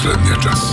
последния час.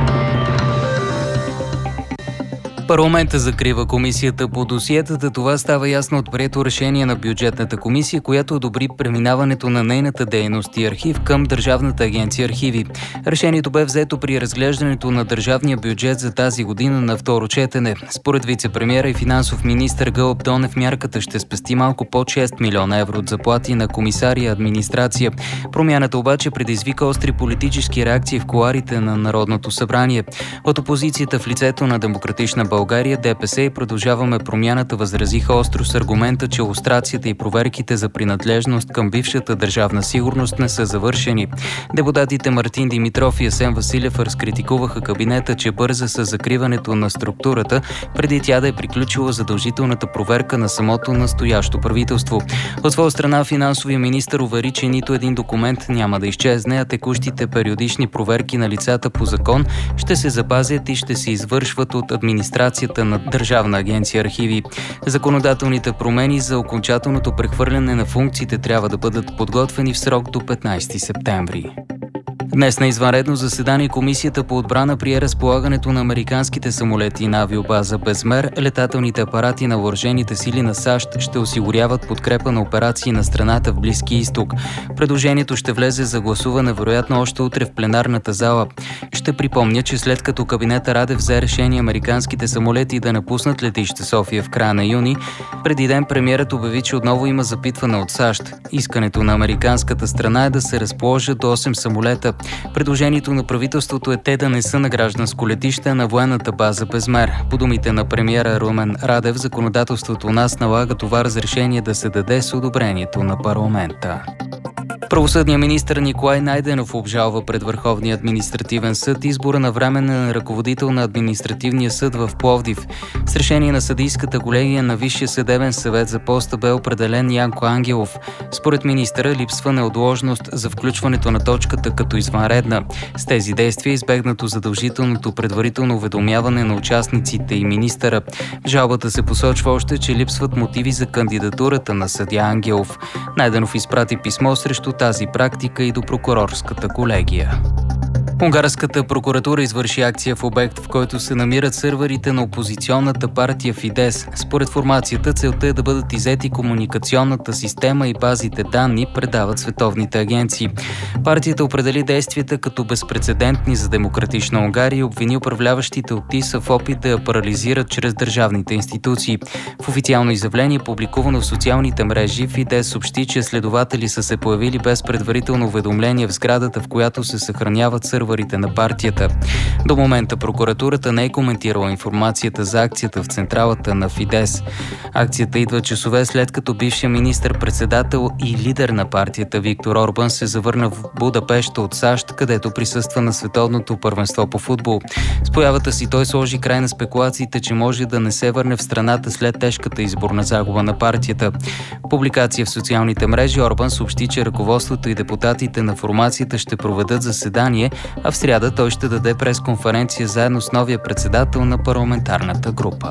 Парламентът закрива комисията по досиетата. Това става ясно от прието решение на бюджетната комисия, която одобри преминаването на нейната дейност и архив към Държавната агенция архиви. Решението бе взето при разглеждането на държавния бюджет за тази година на второ четене. Според вице-премиера и финансов министър Гълъб Донев, мярката ще спести малко под 6 милиона евро от заплати на комисари и администрация. Промяната обаче предизвика остри политически реакции в кулоарите на Народното събрание. От опозицията в лицето на Демократична България, ДПС и Продължаваме промяната възразиха остро с аргумента, че лустрацията и проверките за принадлежност към бившата държавна сигурност не са завършени. Депутатите Мартин Димитров и Асен Василев разкритикуваха кабинета, че бърза с закриването на структурата, преди тя да е приключила задължителната проверка на самото настоящо правителство. От своя страна финансовия министър увери, че нито един документ няма да изчезне, а текущите периодични проверки на лицата по закон ще се запазят и ще се извършват от администрацията на Държавна агенция архиви. Законодателните промени за окончателното прехвърляне на функциите трябва да бъдат подготвени в срок до 15 септември. Днес на извънредно заседание Комисията по отбрана прие разполагането на американските самолети на авиобаза Безмер. Летателните апарати на въоръжените сили на САЩ ще осигуряват подкрепа на операции на страната в Близкия изток. Предложението ще влезе за гласуване вероятно още утре в пленарната зала. Ще припомня, че след като кабинета Радев взе решение американските самолети да напуснат летище София в края на юни, преди ден премиерът обяви, че отново има запитване от САЩ. Искането на американската страна е да се разположат до 8 самолета. Предложението на правителството е те да не са на гражданско летище, на военната база Безмер. По думите на премиера Румен Радев, законодателството у нас налага това разрешение да се даде с одобрението на парламента. Правосъдният министър Николай Найденов обжалва пред Върховния административен съд избора на временен ръководител на административния съд в Пловдив. С решение на съдийската колегия на Висшия съдебен съвет за поста бе определен Янко Ангелов. Според министъра липсва неотложност за включването на точката като извънредна. С тези действия избегнато задължителното предварително уведомяване на участниците и министъра. В жалбата се посочва още, че липсват мотиви за кандидатурата на съдия Ангелов. Найденов изпрати писмо срещу тази практика и до прокурорската колегия. Унгарската прокуратура извърши акция в обект, в който се намират сървърите на опозиционната партия Фидес. Според формацията, целта е да бъдат иззети комуникационната система и базите данни, предават световните агенции. Партията определи действията като безпрецедентни за демократична Унгария и обвини управляващите от ТИСА в опит да я парализират чрез държавните институции. В официално изявление, публикувано в социалните мрежи, Фидес съобщи, че следователи са се появили без предварително уведомление в сградата, в която се съхраняват сървърите на партията. До момента прокуратурата не е коментирала информацията за акцията в централата на Фидес. Акцията идва часове след като бившия министър-председател и лидер на партията Виктор Орбан се завърна в Будапеща от САЩ, където присъства на световното първенство по футбол. С появата си той сложи край на спекулациите, че може да не се върне в страната след тежката изборна загуба на партията. В публикация в социалните мрежи Орбан съобщи, че ръководството и депутатите на формацията ще проведат заседание, а в сряда той ще даде пресконференция заедно с новия председател на парламентарната група.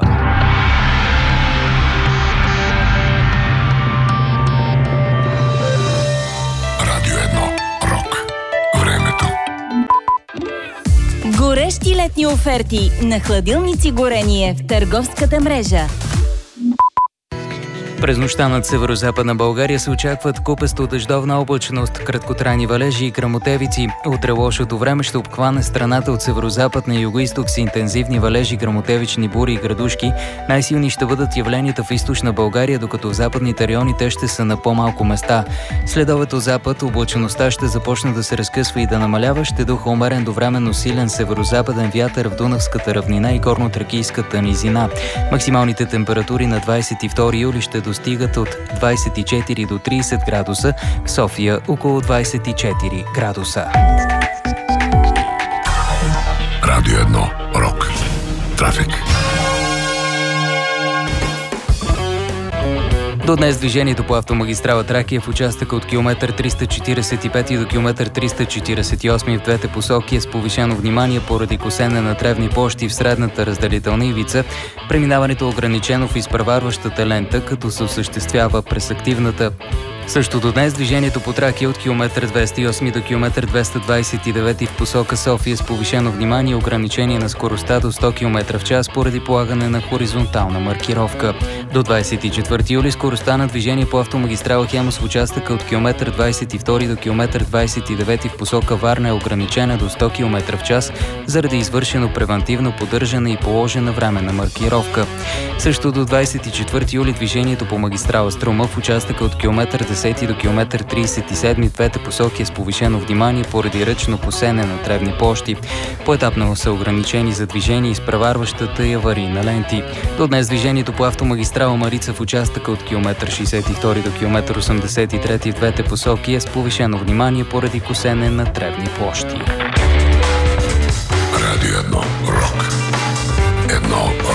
Радио 1. Рок. Времето. Горещи летни оферти на хладилници горение в търговската мрежа. През нощта над северо-западна България се очакват купесто дъждовна облачност, краткотрайни валежи и гръмотевици. Утре лошото време ще обхване страната от северо-запад на юго-исток с интензивни валежи, гръмотевични бури и градушки. Най-силни ще бъдат явленията в източна България, докато в западните райони те ще са на по-малко места. Следовете от запад облачността ще започне да се разкъсва и да намалява. Ще духа умерен до временно силен северо-западен вятър в Дунавската равнина и горно-тракийската низина. Максималните температури на 22 юли ще достигат от 24 до 30 градуса, в София около 24 градуса. Радио 1. Рок. Трафик. До днес движението по автомагистрала Тракия в участъка от километър 345 до километър 348 в двете посоки е с повишено внимание поради косене на тревни площи в средната разделителна ивица. Преминаването е ограничено в изпреварващата лента, като се осъществява през активната Също до днес движението по Тракия от километър 208 до километър 229 в посока София с повишено внимание и ограничение на скоростта до 100 км в час поради полагане на хоризонтална маркировка. До 24 юли скоростта на движение по автомагистрала Хемус в участъка от километър 22 до километър 29 в посока Варна е ограничена до 100 км в час заради извършено превантивно поддържане и положена временна маркировка. Също до 24 юли движението по магистрала Струма в участъка от километър 10 до километър 37 в двете посоки е с повишено внимание поради ръчно косене на тревни площи. Поетапно са ограничени за движение изпреварващата и аварийна ленти. До днес движението по автомагистрала Марица в участъка от километър 62 до километър 83 в двете посоки е с повишено внимание поради косене на тревни площи. Радио 1 Рок.